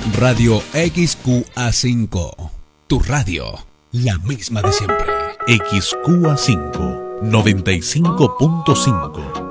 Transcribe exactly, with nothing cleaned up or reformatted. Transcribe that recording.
Radio X Q A cinco. Tu radio, la misma de siempre. X Q A cinco, noventa y cinco punto cinco.